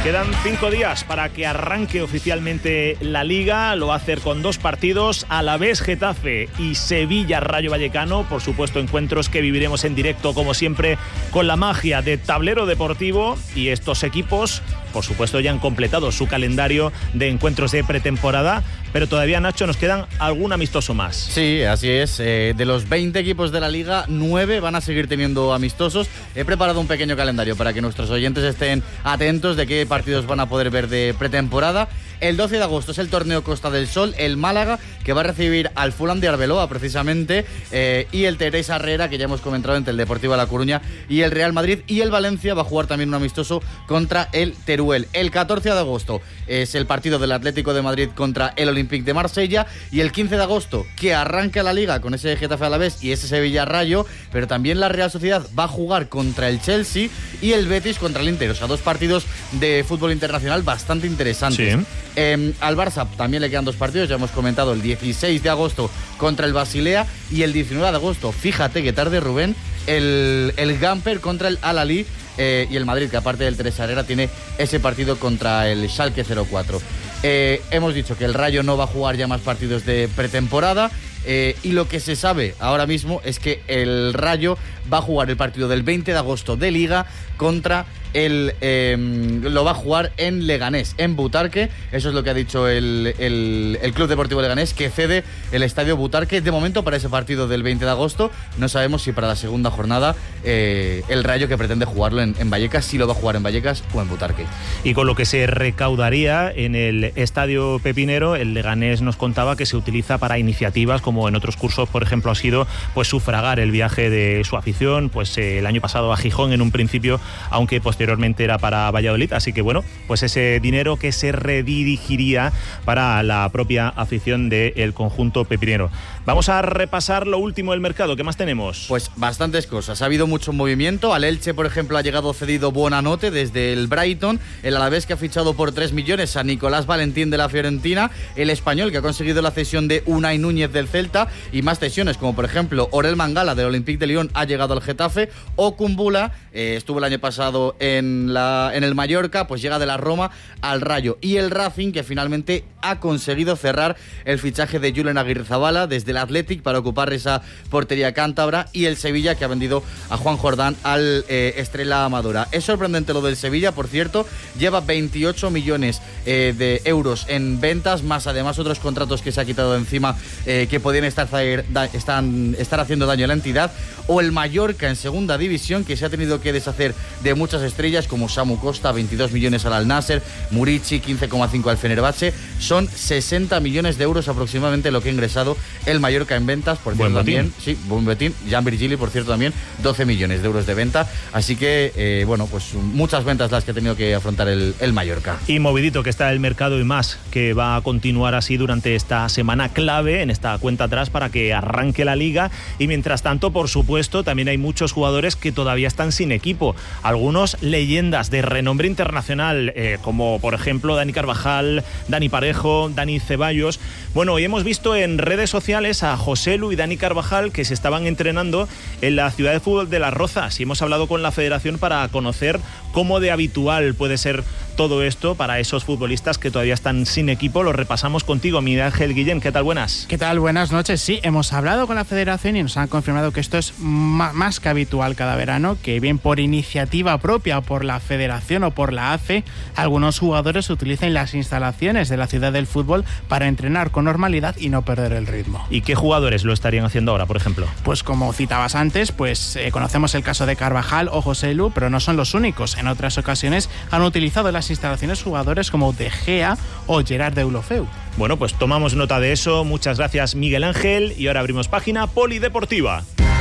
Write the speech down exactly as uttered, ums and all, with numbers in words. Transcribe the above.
Quedan cinco días para que arranque oficialmente la Liga. Lo va a hacer con dos partidos: Alavés Getafe y Sevilla Rayo Vallecano. Por supuesto, encuentros que viviremos en directo, como siempre, con la magia de Tablero Deportivo. Y estos equipos, por supuesto, ya han completado su calendario de encuentros de pretemporada. Pero todavía, Nacho, nos quedan algún amistoso más. Sí, así es. Eh, de los veinte equipos de la Liga, nueve van a seguir teniendo amistosos. He preparado un pequeño calendario para que nuestros oyentes estén atentos de qué partidos van a poder ver de pretemporada. El doce de agosto es el torneo Costa del Sol, el Málaga, que va a recibir al Fulham de Arbeloa, precisamente, eh, y el Teresa Herrera, que ya hemos comentado, entre el Deportivo de La Coruña y el Real Madrid. Y el Valencia va a jugar también un amistoso contra el Teruel. El catorce de agosto es el partido del Atlético de Madrid contra el Olympique de Marsella. Y el quince de agosto, que arranca la Liga con ese Getafe Alavés y ese Sevilla Rayo, pero también la Real Sociedad va a jugar contra el Chelsea y el Betis contra el Inter. O sea, dos partidos de fútbol internacional bastante interesantes. Sí. Eh, al Barça también le quedan dos partidos, ya hemos comentado, el dieciséis de agosto contra el Basilea y el diecinueve de agosto, fíjate que tarde, Rubén, el, el Gamper contra el Al-Ahly, eh, y el Madrid, que aparte del Teresa Herrera tiene ese partido contra el Schalke cero cuatro. Eh, hemos dicho que el Rayo no va a jugar ya más partidos de pretemporada. Eh, y lo que se sabe ahora mismo es que el Rayo va a jugar el partido del veinte de agosto de Liga contra el... Eh, lo va a jugar en Leganés, en Butarque. Eso es lo que ha dicho el, el, el Club Deportivo Leganés, que cede el estadio Butarque de momento para ese partido del veinte de agosto. No sabemos si para la segunda jornada eh, el Rayo, que pretende jugarlo en, en Vallecas, si lo va a jugar en Vallecas o en Butarque. Y con lo que se recaudaría en el estadio Pepinero, el Leganés nos contaba que se utiliza para iniciativas como en otros cursos, por ejemplo, ha sido pues sufragar el viaje de su afición, pues eh, el año pasado a Gijón en un principio, aunque posteriormente era para Valladolid. Así que bueno, pues ese dinero que se redirigiría para la propia afición del conjunto pepinero. Vamos a repasar lo último del mercado. ¿Qué más tenemos? Pues bastantes cosas. Ha habido mucho movimiento. Al Elche, por ejemplo, ha llegado cedido Buonanotte desde el Brighton. El Alavés, que ha fichado por tres millones a Nicolás Valentín de la Fiorentina. El Español, que ha conseguido la cesión de Unai Núñez del Celta. Y más cesiones, como por ejemplo Orel Mangala del Olympique de Lyon ha llegado al Getafe. O Kumbula, eh, estuvo el año pasado en, la, en el Mallorca, pues llega de la Roma al Rayo. Y el Racing, que finalmente ha conseguido cerrar el fichaje de Julen Aguirrezabala desde el Athletic para ocupar esa portería cántabra. Y el Sevilla, que ha vendido a Juan Jordán al eh, Estrella Amadora. Es sorprendente lo del Sevilla, por cierto, lleva veintiocho millones eh, de euros en ventas, más además otros contratos que se ha quitado de encima, eh, que podían estar, están, estar haciendo daño a la entidad. O el Mallorca en segunda división, que se ha tenido que deshacer de muchas estrellas como Samu Costa, veintidós millones al Al Nasser, Murici, quince coma cinco al Fenerbahce. Son sesenta millones de euros aproximadamente lo que ha ingresado el Mallorca en ventas. Por cierto, también, sí, buen betín. Jan Virgili, por cierto, también doce millones de euros de venta. Así que, eh, bueno, pues muchas ventas las que ha tenido que afrontar el, el Mallorca. Y movidito que está el mercado, y más que va a continuar así durante esta semana clave, en esta cuenta atrás, para que arranque la Liga. Y mientras tanto, por supuesto, también hay muchos jugadores que todavía están sin equipo. Algunos leyendas de renombre internacional, eh, como por ejemplo Dani Carvajal, Dani Parejo, Dani Ceballos. Bueno, hoy hemos visto en redes sociales a Joselu y Dani Carvajal, que se estaban entrenando en la ciudad de fútbol de Las Rozas, y hemos hablado con la federación para conocer cómo de habitual puede ser todo esto para esos futbolistas que todavía están sin equipo. Lo repasamos contigo, Miguel Ángel Guillén. ¿Qué tal? Buenas. ¿Qué tal? Buenas noches. Sí, hemos hablado con la federación y nos han confirmado que esto es más que habitual cada verano, que bien por iniciativa propia o por la federación o por la A C E, algunos jugadores utilizan las instalaciones de la ciudad del fútbol para entrenar con normalidad y no perder el ritmo. ¿Y qué jugadores lo estarían haciendo ahora, por ejemplo? Pues como citabas antes, pues eh, conocemos el caso de Carvajal o Joselu, pero no son los únicos. En otras ocasiones han utilizado las instalaciones jugadores como De Gea o Gerard Deulofeu. Bueno, pues tomamos nota de eso. Muchas gracias, Miguel Ángel. Y ahora abrimos página polideportiva.